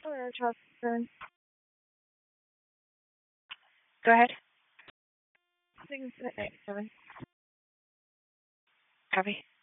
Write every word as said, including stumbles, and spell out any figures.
Hello, Charleston. Go ahead. Six, eight, seven. Copy.